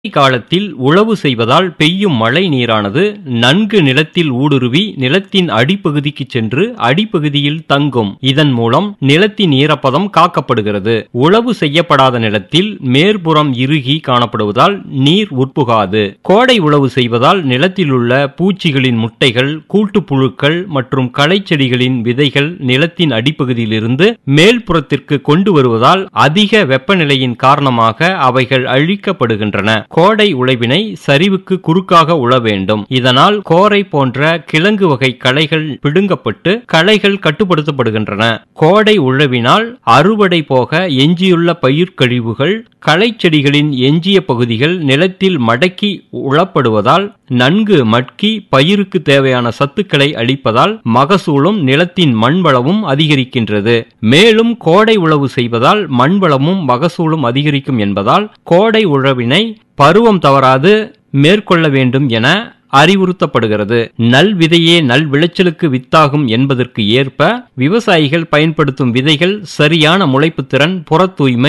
காலத்தில் உழவு செய்வதால் பெய்யும் மழை நீரானது நன்கு நிலத்தில் ஊடுருவி நிலத்தின் அடிப்பகுதிக்கு சென்று அடிப்பகுதியில் தங்கும். இதன் மூலம் நிலத்தின் ஈரப்பதம் காக்கப்படுகிறது. உழவு செய்யப்படாத நிலத்தில் மேற்புறம் இறுகி காணப்படுவதால் நீர் உட்புகாது. கோடை உழவு செய்வதால் நிலத்தில் உள்ள பூச்சிகளின் முட்டைகள், கூட்டுப்புழுக்கள் மற்றும் களைச்செடிகளின் விதைகள் நிலத்தின் அடிப்பகுதியிலிருந்து மேல்புறத்திற்கு கொண்டு வருவதால் அதிக வெப்பநிலையின் காரணமாக அவைகள் அழிக்கப்படுகின்றன. கோடை உழவினை சரிவுக்கு குறுக்காக உழ வேண்டும். இதனால் கோரை போன்ற கிழங்கு வகை களைகள் பிடுங்கப்பட்டு களைகள் கட்டுப்படுத்தப்படுகின்றன. கோடை உழவினால் அறுவடை போக எஞ்சியுள்ள பயிர் கழிவுகள், களைச்செடிகளின் எஞ்சிய பகுதிகள் நிலத்தில் மடக்கி உழப்படுவதால் நன்கு மட்கி பயிருக்கு தேவையான சத்துக்களை அளிப்பதால் மகசூலும் நிலத்தின் மண்வளமும் அதிகரிக்கின்றது. மேலும் கோடை உழவு செய்வதால் மண்வளமும் மகசூலும் அதிகரிக்கும் என்பதால் கோடை உழவினை பருவம் தவறாது மேற்கொள்ள வேண்டும் என அறிவுறுத்தப்படுகிறது. நல் விதையே நல் விளைச்சலுக்கு வித்தாகும் என்பதற்கு ஏற்ப விவசாயிகள் பயன்படுத்தும் விதைகள் சரியான முளைப்பு திறன், புற தூய்மை,